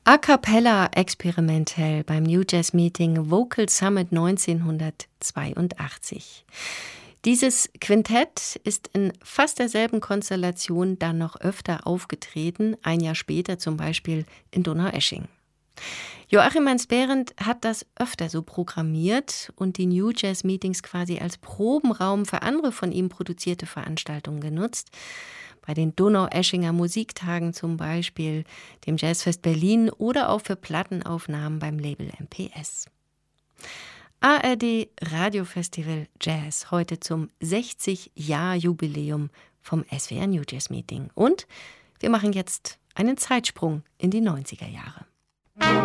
A cappella experimentell beim New Jazz Meeting Vocal Summit 1982. Dieses Quintett ist in fast derselben Konstellation dann noch öfter aufgetreten, ein Jahr später zum Beispiel in Donaueschingen. Joachim Ernst-Behrendt hat das öfter so programmiert und die New Jazz Meetings quasi als Probenraum für andere von ihm produzierte Veranstaltungen genutzt. Bei den Donaueschinger Musiktagen zum Beispiel, dem Jazzfest Berlin oder auch für Plattenaufnahmen beim Label MPS. ARD Radiofestival Jazz, heute zum 60-Jahr-Jubiläum vom SWR New Jazz Meeting. Und wir machen jetzt einen Zeitsprung in die 90er Jahre.